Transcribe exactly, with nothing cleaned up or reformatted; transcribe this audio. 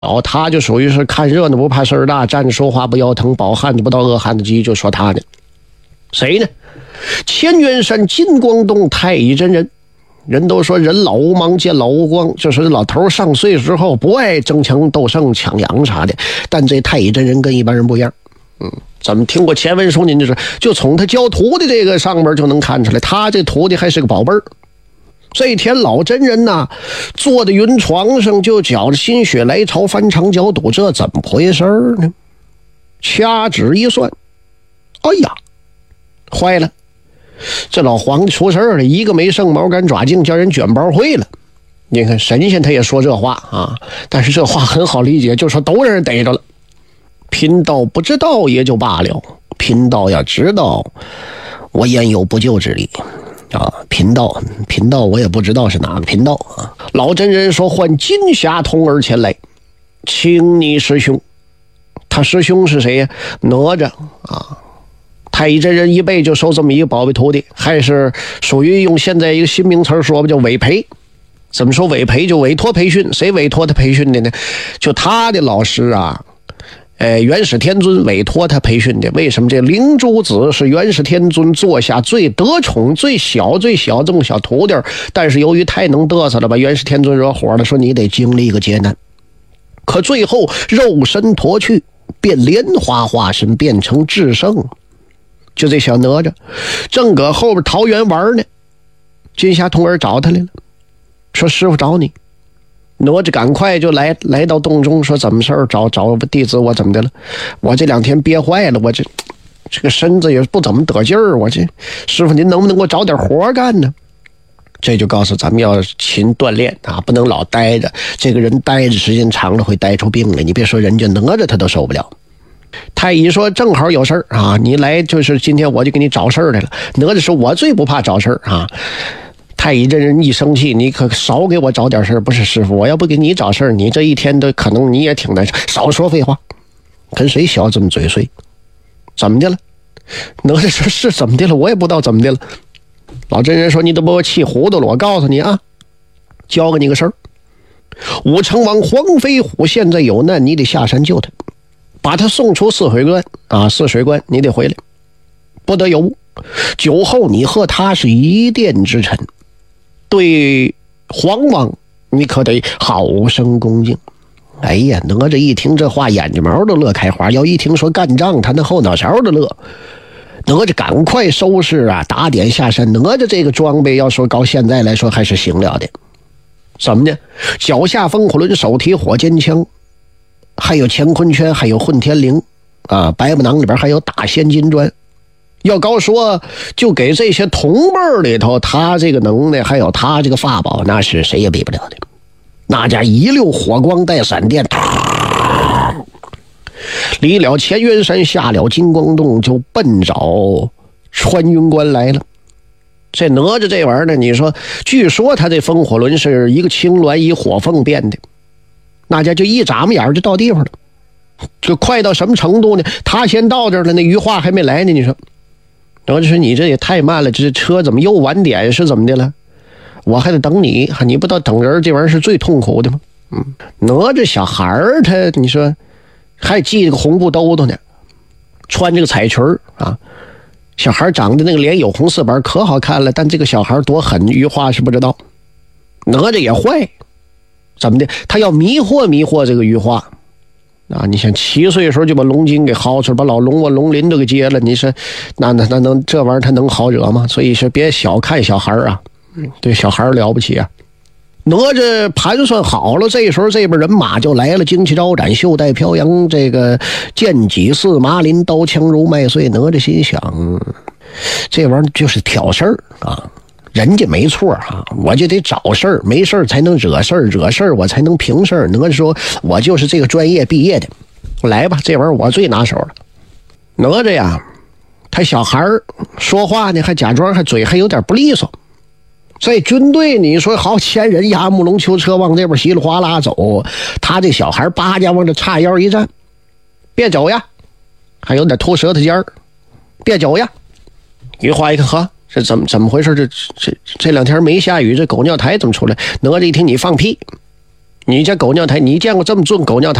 哦，他就属于是看热闹不怕事儿大，站着说话不腰疼，饱汉子不到饿汉子饥，就说他呢。谁呢？乾元山金光洞太乙真人。人都说人老无忙见老无光，就是老头上岁之后不爱争强斗胜抢羊啥的，但这太乙真人跟一般人不一样。嗯，咱们听过前文书，您就是就从他教徒的这个上面就能看出来，他这徒弟还是个宝贝儿。这天老真人呐，坐在云床上就觉着心血来潮，翻肠绞肚，这怎么回事呢？掐指一算，哎呀，坏了！这老皇帝出事了，一个没剩，毛干爪净，叫人卷包会了。你看神仙他也说这话啊，但是这话很好理解，就说都让人逮着了。贫道不知道也就罢了，贫道要知道，我焉有不救之理啊！贫道贫道我也不知道是哪个贫道啊。老真人说唤金霞童儿前来，请你师兄。他师兄是谁呀？哪吒啊。太乙真人一辈就收这么一个宝贝徒弟，还是属于用现在一个新名词说吧，叫委培。怎么说委培？就委托培训。谁委托他培训的呢？就他的老师啊，呃，元始天尊委托他培训的。为什么这灵珠子是元始天尊座下最得宠、最小、最小这么小徒弟？但是由于太能嘚瑟了，把元始天尊惹火了，说你得经历一个劫难。可最后肉身脱去，变莲花化身，变成至圣。就这小哪吒正搁后边桃园玩呢，金霞童儿找他来了，说师傅找你。哪吒赶快就来来到洞中，说怎么事儿？找找弟子我怎么的了？我这两天憋坏了，我这这个身子也不怎么得劲儿，我这师傅您能不能给我找点活干呢？这就告诉咱们要勤锻炼啊，不能老待着。这个人待着时间长了会待出病来，你别说人家哪吒他都受不了。太乙说正好有事儿啊，你来就是今天我就给你找事儿来了。哪吒说我最不怕找事儿啊。太乙真人一生气，你可少给我找点事儿。不是师傅，我要不给你找事儿，你这一天都可能你也挺难受。少说废话，跟谁小这么嘴碎？怎么的了？哪吒说是怎么的了，我也不知道怎么的了。老真人说你都把我气糊涂了，我告诉你啊，教给你个事儿。武成王黄飞虎现在有难，你得下山救他，把他送出泗水关啊，泗水关你得回来，不得有误。酒后你和他是一殿之臣，对黄王你可得好生恭敬。哎呀，哪吒一听这话，眼睛毛都乐开花。要一听说干仗，他那后脑勺都乐。哪吒赶快收拾啊，打点下山。哪吒这个装备要说到现在来说还是行了的。怎么呢？脚下风火轮，手提火尖枪，还有乾坤圈，还有混天绫啊，白布囊里边还有大仙金砖。要高说就给这些同辈里头，他这个能耐还有他这个法宝，那是谁也比不了的。那家一溜火光带闪电，离了乾元山，下了金光洞，就奔找穿云关来了。这哪吒这玩意儿呢，你说据说他这风火轮是一个青鸾一火凤变的，那家就一眨巴眼就到地方了。就快到什么程度呢？他先到这儿了，那余化还没来呢。你说哪吒说你这也太慢了，这车怎么又晚点是怎么的了？我还得等你，你不知道等人这玩意儿是最痛苦的吗？嗯，哪吒小孩儿他你说还系着个红布兜兜呢，穿这个彩裙啊，小孩长得那个脸有红四板可好看了，但这个小孩多狠，余化是不知道。哪吒也坏，怎么的？他要迷惑迷惑这个余化啊！你想七岁的时候就把龙筋给薅出来，把老龙我龙鳞都给接了，你说那那那能这玩意儿他能好惹吗？所以说别小看小孩啊，对小孩了不起啊！哪吒盘算好了，这时候这边人马就来了，旌旗招展，袖带飘扬，这个剑戟似麻林，刀枪如麦穗。哪吒心想，这玩意儿就是挑事儿啊！人家没错啊，我就得找事儿，没事儿才能惹事儿，惹事儿我才能平事儿。哪吒说，我就是这个专业毕业的，来吧，这玩意儿我最拿手了。哪吒呀，他小孩说话呢，还假装还嘴还有点不利索。在军队你说好千人压木龙囚车往这边稀里哗啦走，他这小孩八家往这叉腰一站，别走呀，还有点吐舌头尖儿，别走呀。余化一看，呵，这怎么怎么回事？这这这两天没下雨，这狗尿苔怎么出来？哪吒一听你放屁， 你这狗尿台，你见过这么准狗尿台